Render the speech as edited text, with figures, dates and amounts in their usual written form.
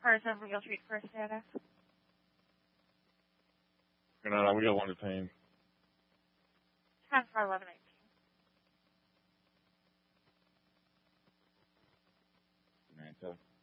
Person legal treat for status. No, we got one detained. 10-11-18. 9-7.